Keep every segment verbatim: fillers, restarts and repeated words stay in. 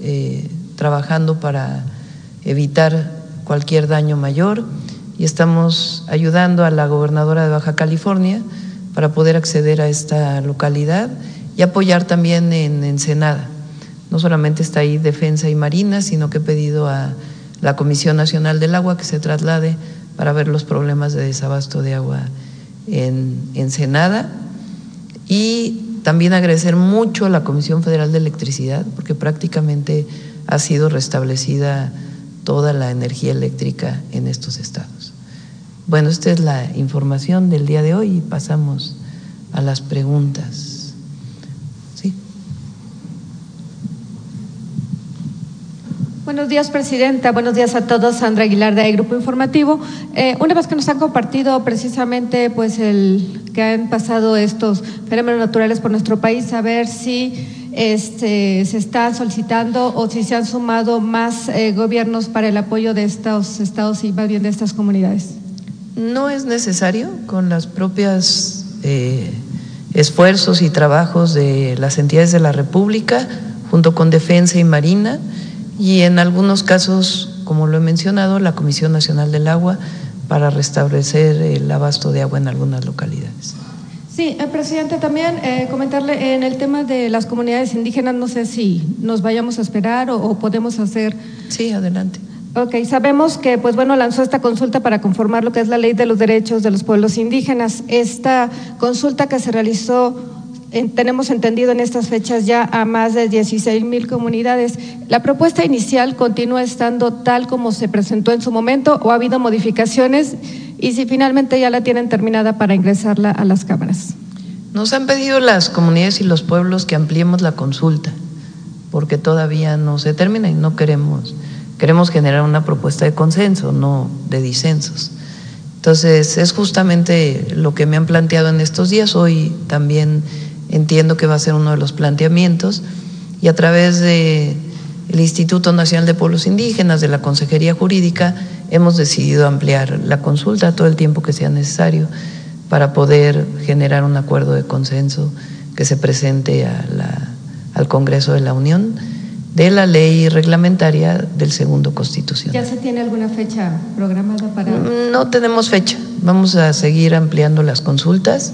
eh, trabajando para evitar cualquier daño mayor y estamos ayudando a la gobernadora de Baja California para poder acceder a esta localidad y apoyar también en Ensenada. No solamente está ahí Defensa y Marina, sino que he pedido a la Comisión Nacional del Agua que se traslade para ver los problemas de desabasto de agua en Ensenada. Y también agradecer mucho a la Comisión Federal de Electricidad, porque prácticamente ha sido restablecida toda la energía eléctrica en estos estados. Bueno, esta es la información del día de hoy y pasamos a las preguntas. ¿Sí? Buenos días, presidenta. Buenos días a todos. Sandra Aguilar, de Grupo Informativo. Eh, una vez que nos han compartido precisamente pues el que han pasado estos fenómenos naturales por nuestro país, saber si este, se está solicitando o si se han sumado más eh, gobiernos para el apoyo de estos estados y más bien de estas comunidades. No es necesario, con las propias eh, esfuerzos y trabajos de las entidades de la República, junto con Defensa y Marina, y en algunos casos, como lo he mencionado, la Comisión Nacional del Agua para restablecer el abasto de agua en algunas localidades. Sí, eh, presidente, también eh, comentarle en el tema de las comunidades indígenas, no sé si nos vayamos a esperar o, o podemos hacer… Sí, adelante. Ok, sabemos que, pues bueno, lanzó esta consulta para conformar lo que es la Ley de los Derechos de los Pueblos Indígenas. Esta consulta que se realizó, en, tenemos entendido en estas fechas ya a más de dieciséis mil comunidades. ¿La propuesta inicial continúa estando tal como se presentó en su momento o ha habido modificaciones? Y si finalmente ya la tienen terminada para ingresarla a las cámaras. Nos han pedido las comunidades y los pueblos que ampliemos la consulta, porque todavía no se termina y no queremos… Queremos generar una propuesta de consenso, no de disensos. Entonces, es justamente lo que me han planteado en estos días. Hoy también entiendo que va a ser uno de los planteamientos y a través del Instituto Nacional de Pueblos Indígenas, de la Consejería Jurídica, hemos decidido ampliar la consulta todo el tiempo que sea necesario para poder generar un acuerdo de consenso que se presente a la, al Congreso de la Unión de la ley reglamentaria del segundo constitucional. ¿Ya se tiene alguna fecha programada para...? No tenemos fecha, vamos a seguir ampliando las consultas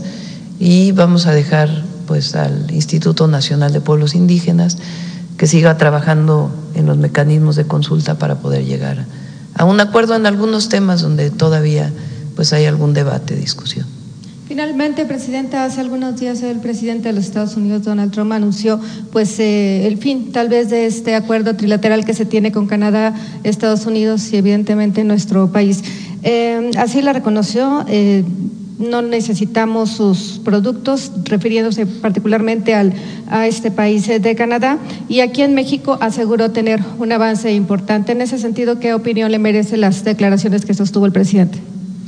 y vamos a dejar pues al Instituto Nacional de Pueblos Indígenas que siga trabajando en los mecanismos de consulta para poder llegar a un acuerdo en algunos temas donde todavía pues hay algún debate, discusión. Finalmente, presidenta, hace algunos días el presidente de los Estados Unidos, Donald Trump, anunció pues eh, el fin tal vez de este acuerdo trilateral que se tiene con Canadá, Estados Unidos y evidentemente nuestro país. Eh, así la reconoció, eh, no necesitamos sus productos, refiriéndose particularmente al, a este país de Canadá, y aquí en México aseguró tener un avance importante. En ese sentido, ¿qué opinión le merecen las declaraciones que sostuvo el presidente?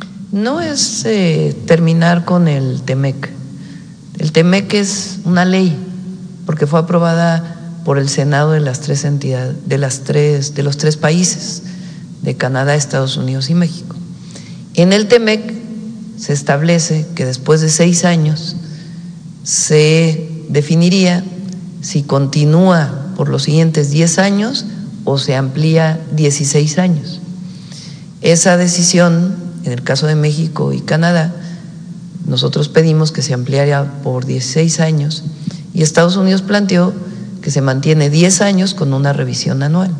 No es eh, terminar con el TEMEC. El TEMEC es una ley porque fue aprobada por el Senado de las tres entidades, de las tres, de los tres países, de Canadá, Estados Unidos y México. En el TEMEC se establece que después de seis años se definiría si continúa por los siguientes diez años o se amplía dieciséis años. Esa decisión, en el caso de México y Canadá, nosotros pedimos que se ampliara por dieciséis años y Estados Unidos planteó que se mantiene diez años con una revisión anual.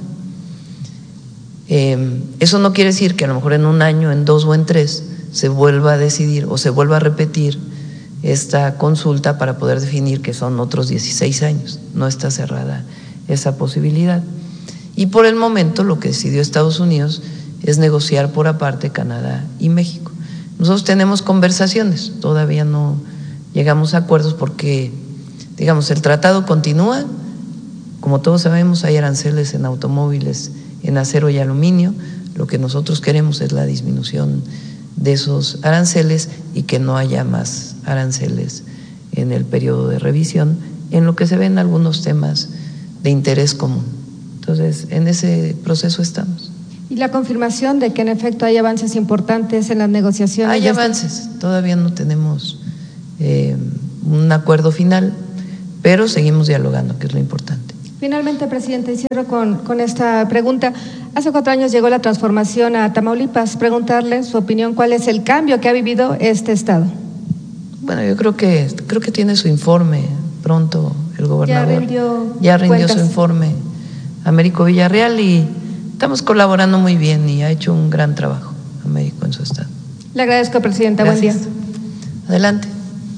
Eh, eso no quiere decir que a lo mejor en un año, en dos o en tres se vuelva a decidir o se vuelva a repetir esta consulta para poder definir que son otros dieciséis años. No está cerrada esa posibilidad. Y por el momento lo que decidió Estados Unidos es negociar por aparte Canadá y México. Nosotros tenemos conversaciones, todavía no llegamos a acuerdos porque, digamos, el tratado continúa. Como todos sabemos, hay aranceles en automóviles, en acero y aluminio. Lo que nosotros queremos es la disminución de esos aranceles y que no haya más aranceles en el periodo de revisión, en lo que se ven algunos temas de interés común. Entonces, en ese proceso estamos. ¿Y la confirmación de que en efecto hay avances importantes en las negociaciones? Hay avances, todavía no tenemos eh, un acuerdo final, pero seguimos dialogando, que es lo importante. Finalmente, presidente, y cierro con, con esta pregunta. Hace cuatro años llegó la transformación a Tamaulipas. Preguntarle su opinión, ¿cuál es el cambio que ha vivido este estado? Bueno, yo creo que creo que tiene su informe pronto el gobernador. Ya rindió, ya rindió cuentas. su informe Américo Villarreal y estamos colaborando muy bien y ha hecho un gran trabajo Américo en su estado. Le agradezco, presidenta. Gracias. Buen día. Adelante.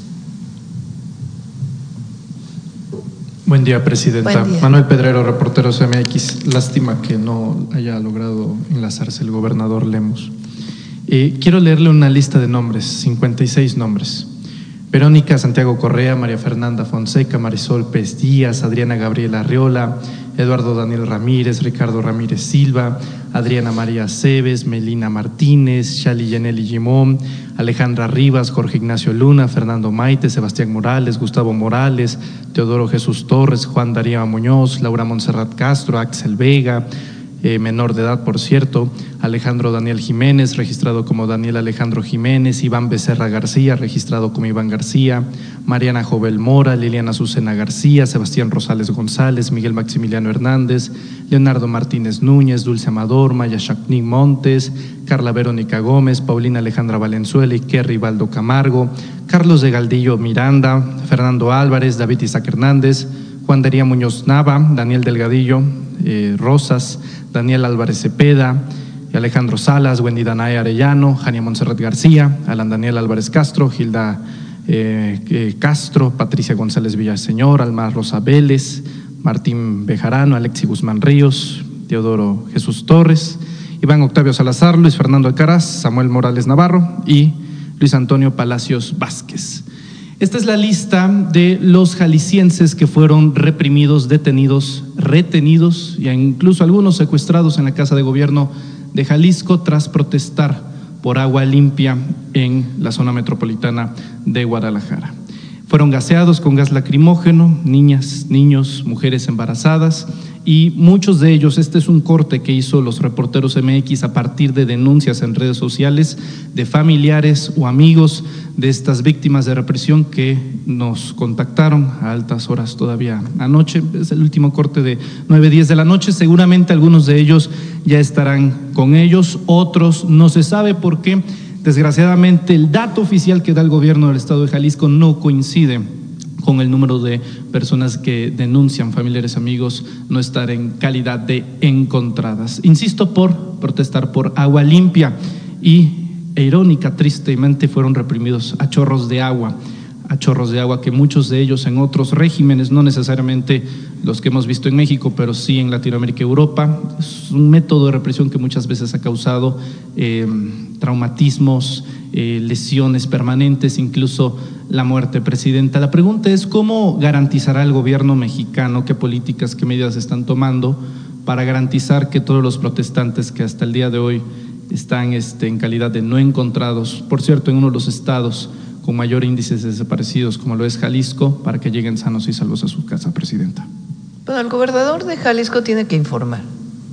Buen día, presidenta. Buen día. Manuel Pedrero, Reporteros M X. Lástima que no haya logrado enlazarse el gobernador Lemus. Eh, quiero leerle una lista de nombres, cincuenta y seis nombres. Verónica Santiago Correa, María Fernanda Fonseca, Marisol Pez Díaz, Adriana Gabriela Arriola, Eduardo Daniel Ramírez, Ricardo Ramírez Silva, Adriana María Cebes, Melina Martínez, Shali Yaneli Gimón, Alejandra Rivas, Jorge Ignacio Luna, Fernando Maite, Sebastián Morales, Gustavo Morales, Teodoro Jesús Torres, Juan Darío Muñoz, Laura Montserrat Castro, Axel Vega, Eh, menor de edad, por cierto, Alejandro Daniel Jiménez, registrado como Daniel Alejandro Jiménez, Iván Becerra García, registrado como Iván García, Mariana Jovel Mora, Liliana Azucena García, Sebastián Rosales González, Miguel Maximiliano Hernández, Leonardo Martínez Núñez, Dulce Amador, Maya Chacnín Montes, Carla Verónica Gómez, Paulina Alejandra Valenzuela y Kerry Baldo Camargo, Carlos de Galdillo Miranda, Fernando Álvarez, David Isaac Hernández, Juan Daría Muñoz Nava, Daniel Delgadillo eh, Rosas, Daniel Álvarez Cepeda, Alejandro Salas, Wendy Danae Arellano, Jania Montserrat García, Alan Daniel Álvarez Castro, Gilda eh, eh, Castro, Patricia González Villaseñor, Alma Rosa Vélez, Martín Bejarano, Alexi Guzmán Ríos, Teodoro Jesús Torres, Iván Octavio Salazar, Luis Fernando Alcaraz, Samuel Morales Navarro y Luis Antonio Palacios Vázquez. Esta es la lista de los jaliscienses que fueron reprimidos, detenidos, retenidos e incluso algunos secuestrados en la Casa de Gobierno de Jalisco tras protestar por agua limpia en la zona metropolitana de Guadalajara. Fueron gaseados con gas lacrimógeno, niñas, niños, mujeres embarazadas y muchos de ellos, este es un corte que hizo los Reporteros M X a partir de denuncias en redes sociales de familiares o amigos de estas víctimas de represión que nos contactaron a altas horas todavía anoche. Es el último corte de nueve, diez de la noche, seguramente algunos de ellos ya estarán con ellos, otros no se sabe por qué. Desgraciadamente el dato oficial que da el gobierno del estado de Jalisco no coincide con el número de personas que denuncian, familiares, amigos, no estar en calidad de encontradas. Insisto, por protestar por agua limpia y, e irónica, tristemente, fueron reprimidos a chorros de agua, a chorros de agua que muchos de ellos en otros regímenes, no necesariamente los que hemos visto en México, pero sí en Latinoamérica y Europa, es un método de represión que muchas veces ha causado eh, traumatismos, eh, lesiones permanentes, incluso la muerte. Presidenta, la pregunta es ¿cómo garantizará el gobierno mexicano, qué políticas, qué medidas están tomando para garantizar que todos los protestantes que hasta el día de hoy están este, en calidad de no encontrados, por cierto, en uno de los estados con mayor índice de desaparecidos como lo es Jalisco, para que lleguen sanos y salvos a su casa, presidenta? Bueno, el gobernador de Jalisco tiene que informar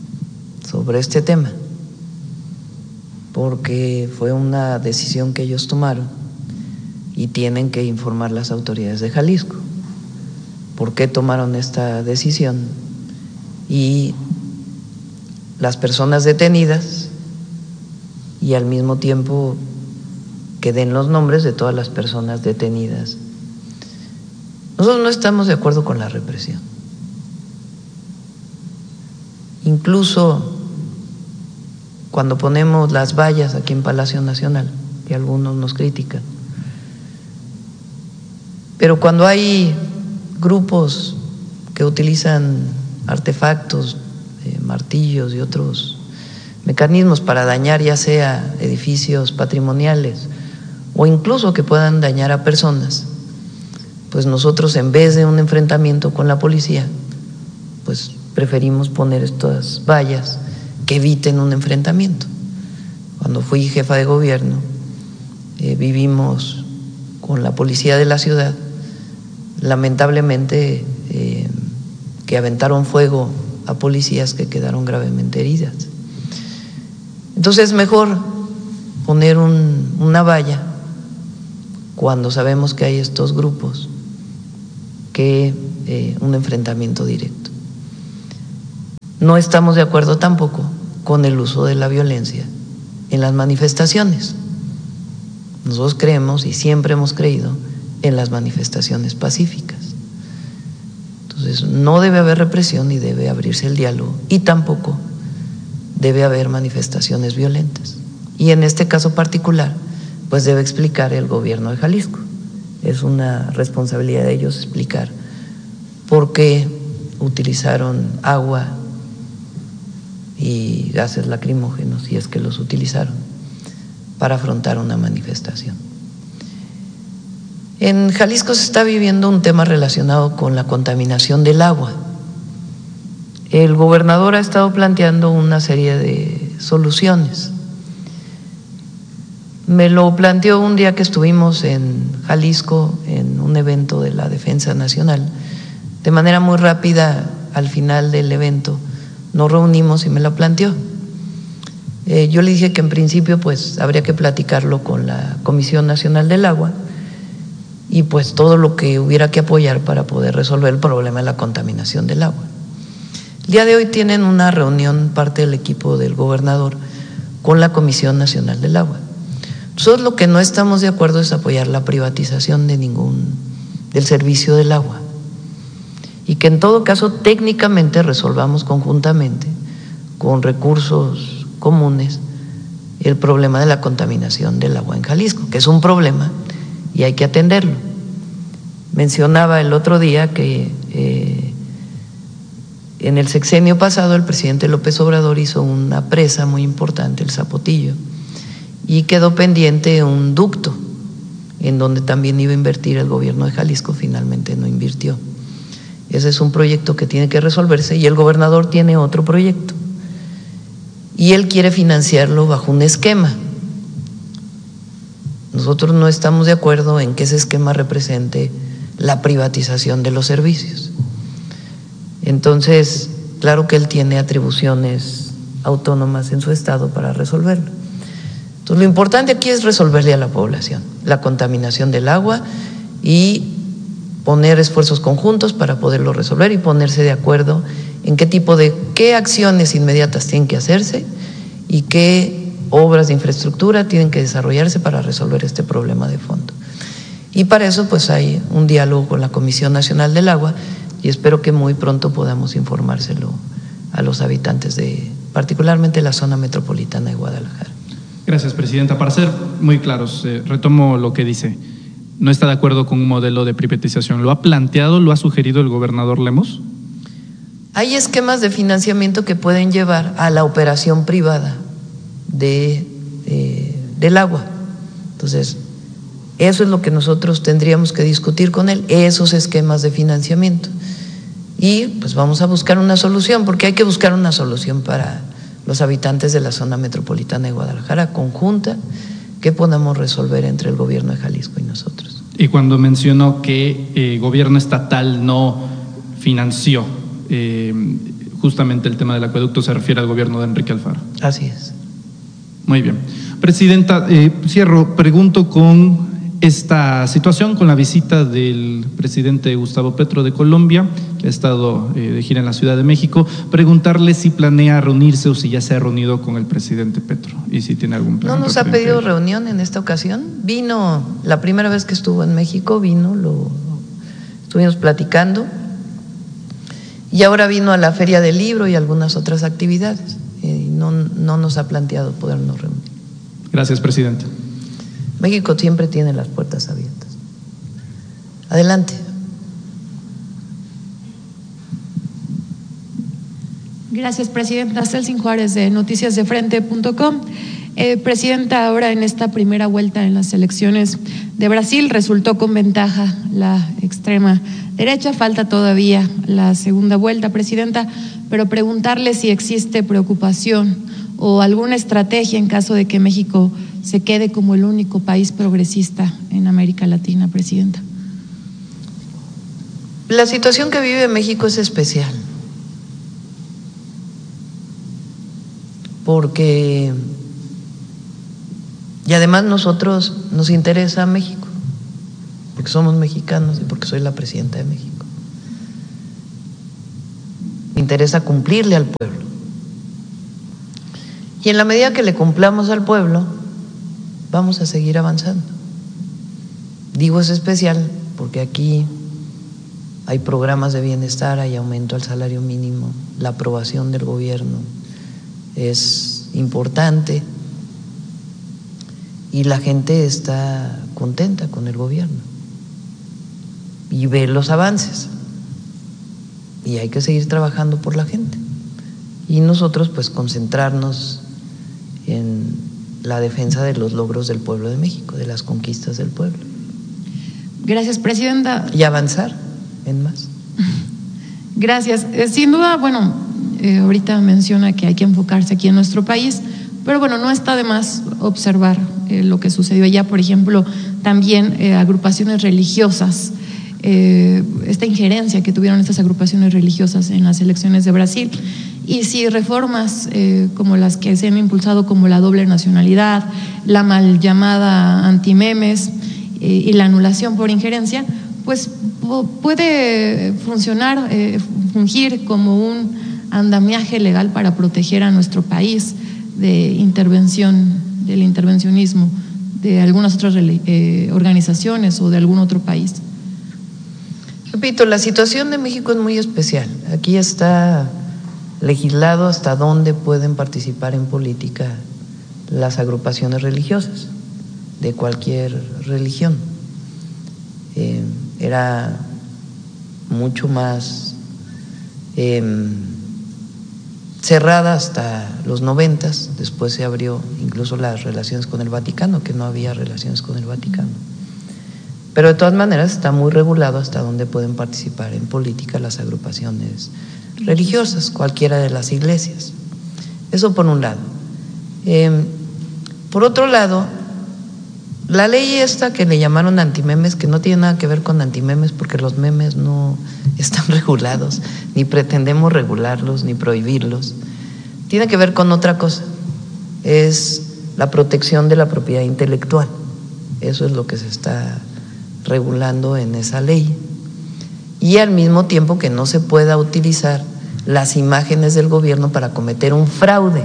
sobre este tema, porque fue una decisión que ellos tomaron y tienen que informar las autoridades de Jalisco por qué tomaron esta decisión y las personas detenidas, y al mismo tiempo que den los nombres de todas las personas detenidas. Nosotros no estamos de acuerdo con la represión. Incluso cuando ponemos las vallas aquí en Palacio Nacional, que algunos nos critican, pero cuando hay grupos que utilizan artefactos, eh, martillos y otros mecanismos para dañar ya sea edificios patrimoniales o incluso que puedan dañar a personas, pues nosotros en vez de un enfrentamiento con la policía, pues preferimos poner estas vallas que eviten un enfrentamiento. Cuando fui jefa de gobierno, eh, vivimos con la policía de la ciudad, lamentablemente, eh, que aventaron fuego a policías que quedaron gravemente heridas. Entonces es mejor poner un, una valla cuando sabemos que hay estos grupos que eh, un enfrentamiento directo. No estamos de acuerdo tampoco con el uso de la violencia en las manifestaciones. Nosotros creemos y siempre hemos creído en las manifestaciones pacíficas. Entonces, no debe haber represión y debe abrirse el diálogo, y tampoco debe haber manifestaciones violentas. Y en este caso particular, pues debe explicar el gobierno de Jalisco. Es una responsabilidad de ellos explicar por qué utilizaron agua y gases lacrimógenos, si es que los utilizaron, para afrontar una manifestación. En Jalisco se está viviendo un tema relacionado con la contaminación del agua. El gobernador ha estado planteando una serie de soluciones. Me lo planteó un día que estuvimos en Jalisco en un evento de la Defensa Nacional. De manera muy rápida, al final del evento, nos reunimos y me lo planteó. Eh, yo le dije que en principio pues habría que platicarlo con la Comisión Nacional del Agua y pues todo lo que hubiera que apoyar para poder resolver el problema de la contaminación del agua. El día de hoy tienen una reunión parte del equipo del gobernador con la Comisión Nacional del Agua. Nosotros lo que no estamos de acuerdo es apoyar la privatización de ningún del servicio del agua, y que en todo caso técnicamente resolvamos conjuntamente con recursos comunes el problema de la contaminación del agua en Jalisco, que es un problema y hay que atenderlo. Mencionaba el otro día que eh, en el sexenio pasado el presidente López Obrador hizo una presa muy importante, el Zapotillo, y quedó pendiente un ducto en donde también iba a invertir el gobierno de Jalisco, finalmente no invirtió. Ese es un proyecto que tiene que resolverse y el gobernador tiene otro proyecto y él quiere financiarlo bajo un esquema. Nosotros no estamos de acuerdo en que ese esquema represente la privatización de los servicios. Entonces, claro que él tiene atribuciones autónomas en su estado para resolverlo. Entonces, lo importante aquí es resolverle a la población la contaminación del agua y poner esfuerzos conjuntos para poderlo resolver y ponerse de acuerdo en qué tipo de, qué acciones inmediatas tienen que hacerse y qué obras de infraestructura tienen que desarrollarse para resolver este problema de fondo. Y para eso pues hay un diálogo con la Comisión Nacional del Agua y espero que muy pronto podamos informárselo a los habitantes de, particularmente la zona metropolitana de Guadalajara. Gracias, presidenta. Para ser muy claros, eh, retomo lo que dice. No está de acuerdo con un modelo de privatización. ¿Lo ha planteado, lo ha sugerido el gobernador Lemos? Hay esquemas de financiamiento que pueden llevar a la operación privada de, eh, del agua. Entonces, eso es lo que nosotros tendríamos que discutir con él, esos esquemas de financiamiento. Y pues vamos a buscar una solución, porque hay que buscar una solución para los habitantes de la zona metropolitana de Guadalajara, conjunta, que podamos resolver entre el gobierno de Jalisco y nosotros. Y cuando mencionó que el eh, gobierno estatal no financió eh, justamente el tema del acueducto, se refiere al gobierno de Enrique Alfaro. Así es. Muy bien. Presidenta, eh, cierro, pregunto con esta situación, con la visita del presidente Gustavo Petro de Colombia, que ha estado eh, de gira en la Ciudad de México, preguntarle si planea reunirse o si ya se ha reunido con el presidente Petro y si tiene algún plan. No nos ha pedido reunión en esta ocasión. Vino, la primera vez que estuvo en México, vino, lo estuvimos platicando y ahora vino a la Feria del Libro y algunas otras actividades. Y no, no nos ha planteado podernos reunir. Gracias, presidente. México siempre tiene las puertas abiertas. Adelante. Gracias, presidenta. Celsin Juárez, de noticias de frente punto com. Eh, presidenta, ahora en esta primera vuelta en las elecciones de Brasil resultó con ventaja la extrema derecha. Falta todavía la segunda vuelta, presidenta, pero preguntarle si existe preocupación o alguna estrategia en caso de que México se quede como el único país progresista en América Latina, presidenta. La situación que vive México es especial, porque, y además nosotros nos interesa México, porque somos mexicanos y porque soy la presidenta de México. Me interesa cumplirle al pueblo. Y en la medida que le cumplamos al pueblo, vamos a seguir avanzando. Digo es especial porque aquí hay programas de bienestar, hay aumento al salario mínimo, la aprobación del gobierno es importante y la gente está contenta con el gobierno y ve los avances y hay que seguir trabajando por la gente y nosotros pues concentrarnos en la defensa de los logros del pueblo de México, de las conquistas del pueblo. Gracias, presidenta. Y avanzar en más. Gracias. Eh, sin duda, bueno, eh, ahorita menciona que hay que enfocarse aquí en nuestro país, pero bueno, no está de más observar eh, lo que sucedió allá, por ejemplo, también eh, agrupaciones religiosas, eh, esta injerencia que tuvieron estas agrupaciones religiosas en las elecciones de Brasil. Y si reformas eh, como las que se han impulsado, como la doble nacionalidad, la mal llamada antimemes eh, y la anulación por injerencia, pues puede funcionar, eh, fungir como un andamiaje legal para proteger a nuestro país de intervención, del intervencionismo de algunas otras eh, organizaciones o de algún otro país. Repito, la situación de México es muy especial. Aquí está legislado hasta dónde pueden participar en política las agrupaciones religiosas de cualquier religión. Eh, era mucho más eh, cerrada hasta los noventas, después se abrió incluso las relaciones con el Vaticano, que no había relaciones con el Vaticano. Pero de todas maneras está muy regulado hasta dónde pueden participar en política las agrupaciones religiosas, cualquiera de las iglesias. Eso por un lado. Eh, por otro lado, la ley esta que le llamaron antimemes, que no tiene nada que ver con antimemes porque los memes no están regulados, ni pretendemos regularlos, ni prohibirlos, tiene que ver con otra cosa, es la protección de la propiedad intelectual. Eso es lo que se está regulando en esa ley. Y al mismo tiempo que no se pueda utilizar las imágenes del gobierno para cometer un fraude.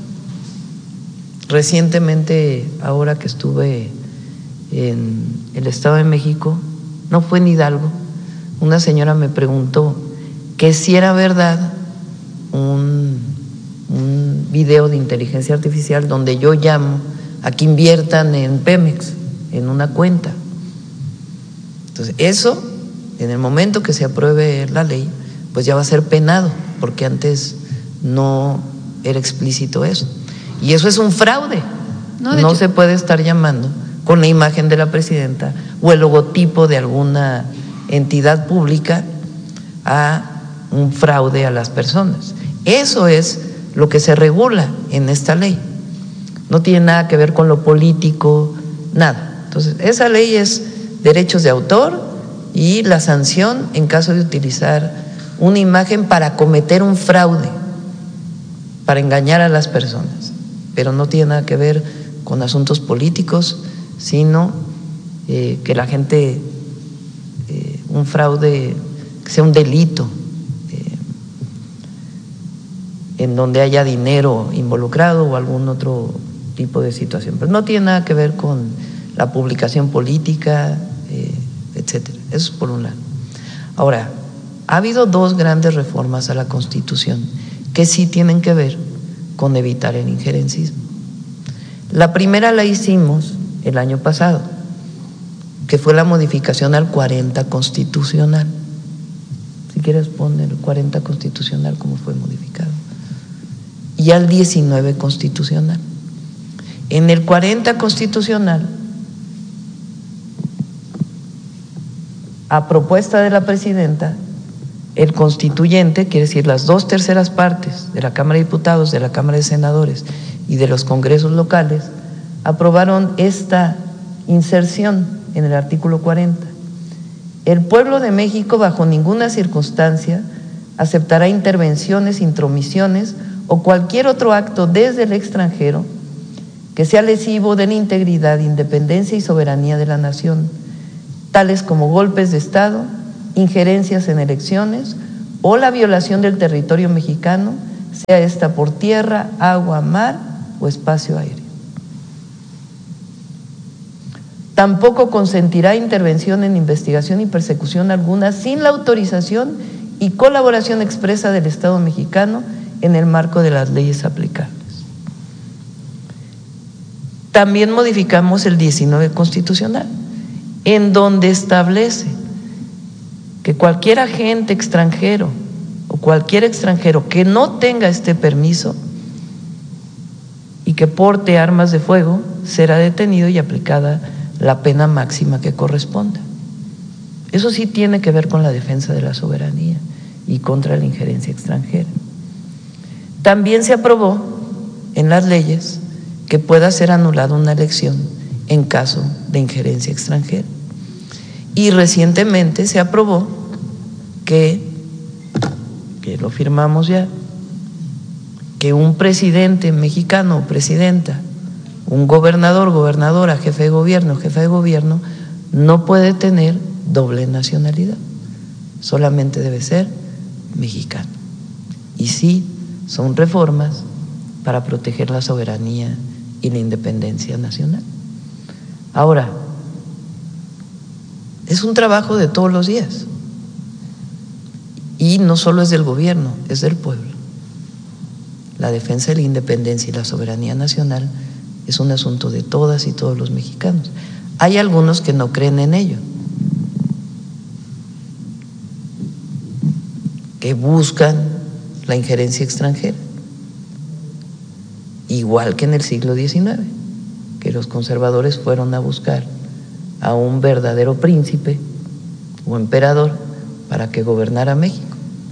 Recientemente, ahora que estuve en el Estado de México, no fue en Hidalgo, una señora me preguntó que si era verdad un, un video de inteligencia artificial donde yo llamo a que inviertan en Pemex, en una cuenta. Entonces, eso, en el momento que se apruebe la ley, pues ya va a ser penado, porque antes no era explícito eso. Y eso es un fraude. No, no se puede estar llamando con la imagen de la presidenta o el logotipo de alguna entidad pública a un fraude a las personas. Eso es lo que se regula en esta ley. No tiene nada que ver con lo político, nada. Entonces, esa ley es derechos de autor y la sanción en caso de utilizar una imagen para cometer un fraude, para engañar a las personas, pero no tiene nada que ver con asuntos políticos, sino eh, que la gente, eh, un fraude, que sea un delito, eh, en donde haya dinero involucrado o algún otro tipo de situación, pero no tiene nada que ver con la publicación política, eh, etcétera. Eso es por un lado. Ahora, ha habido dos grandes reformas a la Constitución que sí tienen que ver con evitar el injerencismo. La primera la hicimos el año pasado, que fue la modificación al cuarenta constitucional. Si quieres poner el cuarenta constitucional como fue modificado. Y al diecinueve constitucional. En el cuarenta constitucional, a propuesta de la presidenta, el constituyente, quiere decir las dos terceras partes de la Cámara de Diputados, de la Cámara de Senadores y de los congresos locales, aprobaron esta inserción en el artículo cuarenta. El pueblo de México bajo ninguna circunstancia aceptará intervenciones, intromisiones o cualquier otro acto desde el extranjero que sea lesivo de la integridad, independencia y soberanía de la nación, tales como golpes de Estado, injerencias en elecciones o la violación del territorio mexicano, sea esta por tierra, agua, mar o espacio aéreo. Tampoco consentirá intervención en investigación y persecución alguna sin la autorización y colaboración expresa del Estado mexicano en el marco de las leyes aplicables. También modificamos el diecinueve constitucional, en donde establece que cualquier agente extranjero o cualquier extranjero que no tenga este permiso y que porte armas de fuego será detenido y aplicada la pena máxima que corresponda. Eso sí tiene que ver con la defensa de la soberanía y contra la injerencia extranjera. También se aprobó en las leyes que pueda ser anulada una elección en caso de injerencia extranjera. Y recientemente se aprobó que, que lo firmamos ya, que un presidente mexicano o presidenta, un gobernador, gobernadora, jefe de gobierno, jefa de gobierno, no puede tener doble nacionalidad, solamente debe ser mexicano. Y sí, son reformas para proteger la soberanía y la independencia nacional. Ahora, es un trabajo de todos los días y no solo es del gobierno, es del pueblo. La defensa de la independencia y la soberanía nacional es un asunto de todas y todos los mexicanos. Hay algunos que no creen en ello, que buscan la injerencia extranjera, igual que en el siglo diecinueve, que los conservadores fueron a buscar a un verdadero príncipe o emperador para que gobernara México.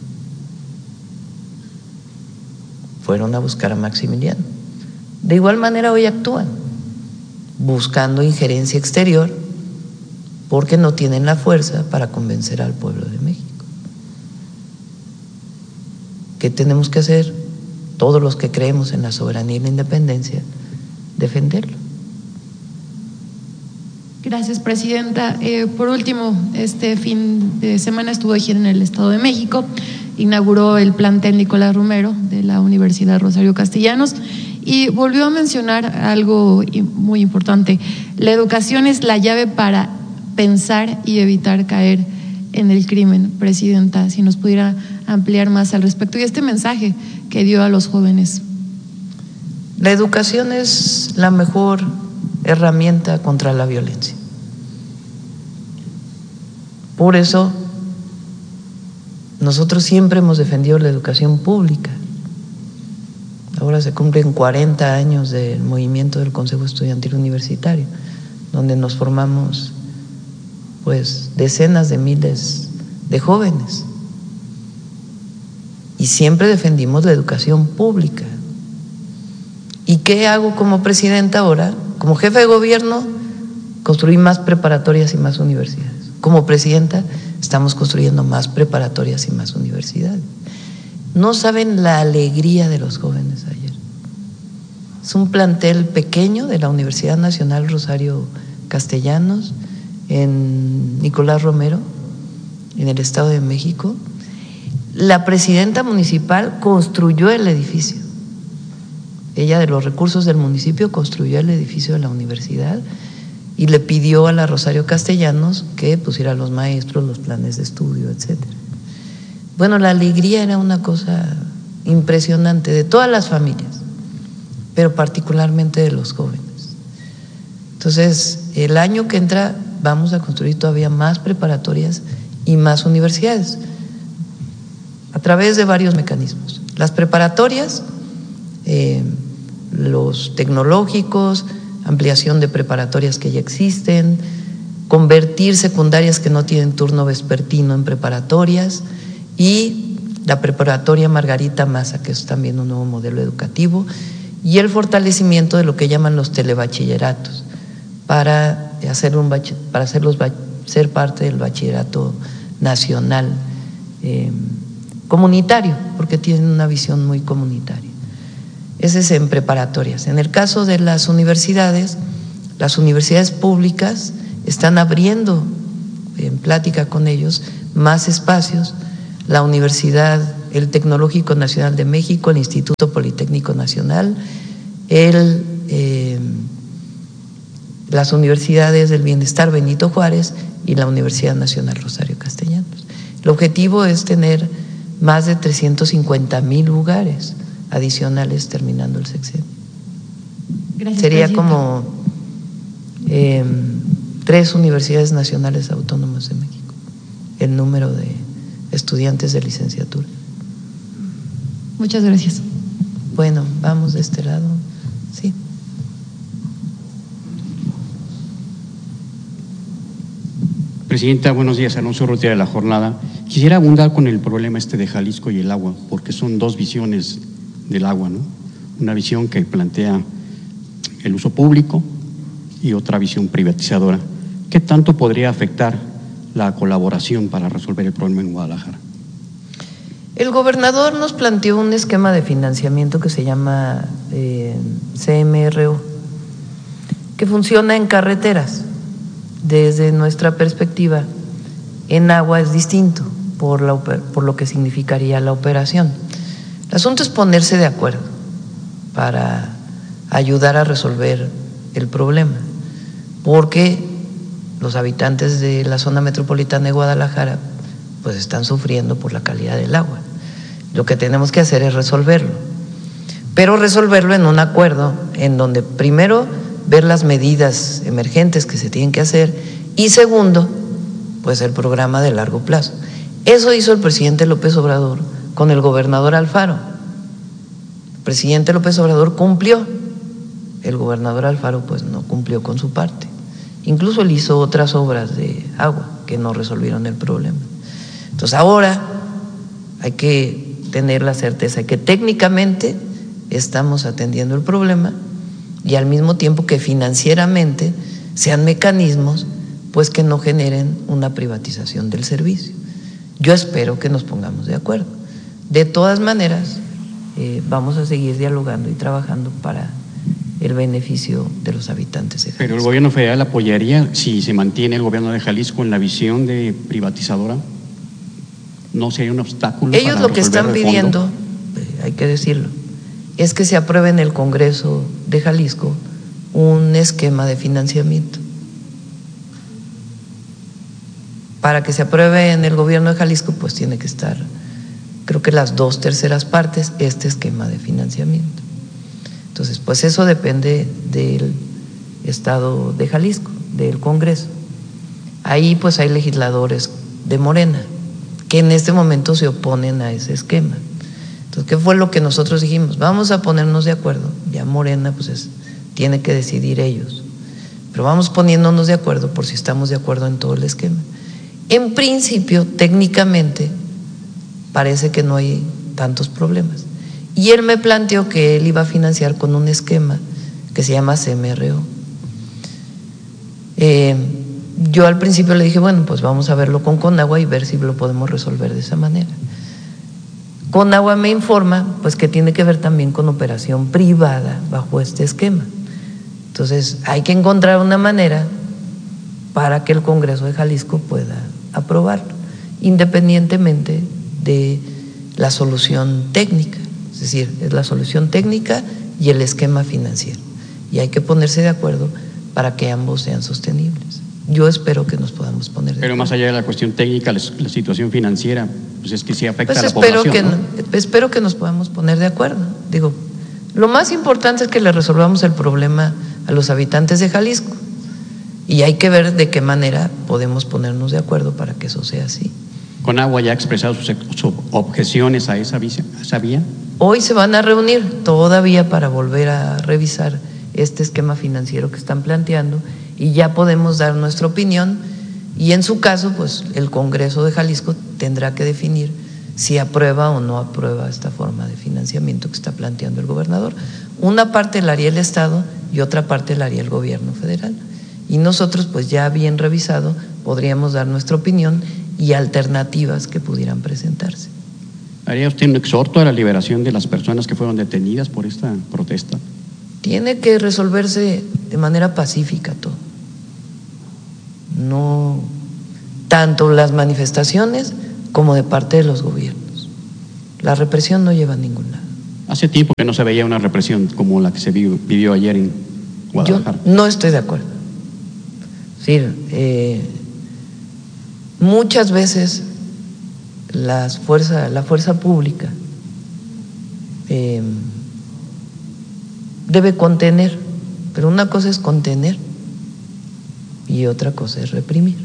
Fueron a buscar a Maximiliano. De igual manera hoy actúan, buscando injerencia exterior, porque no tienen la fuerza para convencer al pueblo de México. ¿Qué tenemos que hacer? Todos los que creemos en la soberanía y la independencia, defenderlo. Gracias, presidenta. Eh, por último, este fin de semana estuvo de gira en el Estado de México, inauguró el plantel Nicolás Romero de la Universidad Rosario Castellanos y volvió a mencionar algo muy importante: la educación es la llave para pensar y evitar caer en el crimen. Presidenta, si nos pudiera ampliar más al respecto y este mensaje que dio a los jóvenes. La educación es la mejor herramienta contra la violencia. Por eso nosotros siempre hemos defendido la educación pública. Ahora se cumplen cuarenta años del movimiento del Consejo Estudiantil Universitario, donde nos formamos pues decenas de miles de jóvenes. Y siempre defendimos la educación pública. ¿Y qué hago como presidenta ahora? Como jefe de gobierno, construir más preparatorias y más universidades. Como presidenta, estamos construyendo más preparatorias y más universidades. No saben la alegría de los jóvenes ayer. Es un plantel pequeño de la Universidad Nacional Rosario Castellanos, en Nicolás Romero, en el Estado de México. La presidenta municipal construyó el edificio. Ella, de los recursos del municipio, construyó el edificio de la universidad y le pidió a la Rosario Castellanos que pusiera a los maestros, los planes de estudio, etcétera. Bueno, la alegría era una cosa impresionante de todas las familias, pero particularmente de los jóvenes. Entonces, el año que entra vamos a construir todavía más preparatorias y más universidades a través de varios mecanismos. Las preparatorias, eh, los tecnológicos, ampliación de preparatorias que ya existen, convertir secundarias que no tienen turno vespertino en preparatorias, y la preparatoria Margarita Maza, que es también un nuevo modelo educativo, y el fortalecimiento de lo que llaman los telebachilleratos para hacer un para hacerlos ser parte del bachillerato nacional eh, comunitario, porque tienen una visión muy comunitaria. Ese es en preparatorias. En el caso de las universidades, las universidades públicas están abriendo, en plática con ellos, más espacios. la Universidad, el Tecnológico Nacional de México, el Instituto Politécnico Nacional, el, eh, las universidades del Bienestar Benito Juárez y la Universidad Nacional Rosario Castellanos. El objetivo es tener más de trescientos cincuenta mil lugares adicionales terminando el sexenio. Gracias, Sería presidenta. como eh, tres universidades nacionales autónomas de México, el número de estudiantes de licenciatura. Muchas gracias. Bueno, vamos de este lado. Sí. Presidenta, buenos días. Alonso Urrutia de La Jornada. Quisiera abundar con el problema este de Jalisco y el agua, porque son dos visiones del agua, ¿no? Una visión que plantea el uso público y otra visión privatizadora. ¿Qué tanto podría afectar la colaboración para resolver el problema en Guadalajara? El gobernador nos planteó un esquema de financiamiento que se llama eh, C M R O, que funciona en carreteras. Desde nuestra perspectiva, en agua es distinto por, la, por lo que significaría la operación. El asunto es ponerse de acuerdo para ayudar a resolver el problema, porque los habitantes de la zona metropolitana de Guadalajara pues están sufriendo por la calidad del agua. Lo que tenemos que hacer es resolverlo, pero resolverlo en un acuerdo en donde primero ver las medidas emergentes que se tienen que hacer y segundo, pues el programa de largo plazo. Eso hizo el presidente López Obrador con el gobernador Alfaro. El presidente López Obrador cumplió, el gobernador Alfaro pues no cumplió con su parte. Incluso él hizo otras obras de agua que no resolvieron el problema. Entonces ahora hay que tener la certeza de que técnicamente estamos atendiendo el problema y al mismo tiempo que financieramente sean mecanismos pues que no generen una privatización del servicio. Yo espero que nos pongamos de acuerdo. De todas maneras, eh, vamos a seguir dialogando y trabajando para el beneficio de los habitantes de Jalisco. ¿Pero el gobierno federal apoyaría si se mantiene el gobierno de Jalisco en la visión de privatizadora? ¿No sería un obstáculo? Ellos para lo que están resolver de pidiendo, fondo? eh, hay que decirlo, es que se apruebe en el Congreso de Jalisco un esquema de financiamiento. Para que se apruebe en el gobierno de Jalisco, pues tiene que estar, creo que las dos terceras partes, este esquema de financiamiento. Entonces, pues eso depende del Estado de Jalisco, del Congreso. Ahí pues hay legisladores de Morena que en este momento se oponen a ese esquema. Entonces, ¿qué fue lo que nosotros dijimos? Vamos a ponernos de acuerdo. Ya Morena pues es, tiene que decidir ellos, pero vamos poniéndonos de acuerdo por si estamos de acuerdo en todo el esquema. En principio, técnicamente, parece que no hay tantos problemas. Y él me planteó que él iba a financiar con un esquema que se llama C M R O. Eh, yo al principio le dije, bueno, pues vamos a verlo con Conagua y ver si lo podemos resolver de esa manera. Conagua me informa pues que tiene que ver también con operación privada bajo este esquema. Entonces hay que encontrar una manera para que el Congreso de Jalisco pueda aprobarlo, independientemente de la solución técnica. Es decir, es la solución técnica y el esquema financiero. Y hay que ponerse de acuerdo para que ambos sean sostenibles. Yo espero que nos podamos poner de Pero acuerdo. más allá de la cuestión técnica, la, la situación financiera, pues es que sí afecta Pues a la espero población, que, ¿no? espero que nos podamos poner de acuerdo. Digo, lo más importante es que le resolvamos el problema a los habitantes de Jalisco y hay que ver de qué manera podemos ponernos de acuerdo para que eso sea así. ¿Conagua ya ha expresado sus, sus objeciones a esa, visa, a esa vía? Hoy se van a reunir todavía para volver a revisar este esquema financiero que están planteando y ya podemos dar nuestra opinión y en su caso pues el Congreso de Jalisco tendrá que definir si aprueba o no aprueba esta forma de financiamiento que está planteando el gobernador. Una parte la haría el Estado y otra parte la haría el gobierno federal y nosotros pues ya bien revisado podríamos dar nuestra opinión y alternativas que pudieran presentarse. ¿Haría usted un exhorto a la liberación de las personas que fueron detenidas por esta protesta? Tiene que resolverse de manera pacífica todo. No tanto las manifestaciones como de parte de los gobiernos. La represión no lleva a ningún lado. Hace tiempo que no se veía una represión como la que se vivió, vivió ayer en Guadalajara. Yo no estoy de acuerdo. Sí, eh, muchas veces las fuerza, la fuerza pública eh, debe contener, pero una cosa es contener y otra cosa es reprimir.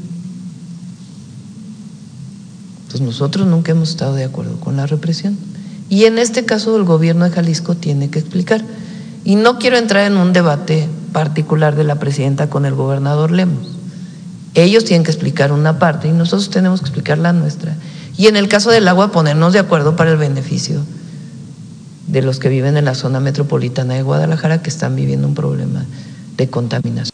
Entonces nosotros nunca hemos estado de acuerdo con la represión y en este caso el gobierno de Jalisco tiene que explicar. Y no quiero entrar en un debate particular de la presidenta con el gobernador Lemos. Ellos tienen que explicar una parte y nosotros tenemos que explicar la nuestra. Y en el caso del agua, ponernos de acuerdo para el beneficio de los que viven en la zona metropolitana de Guadalajara, que están viviendo un problema de contaminación.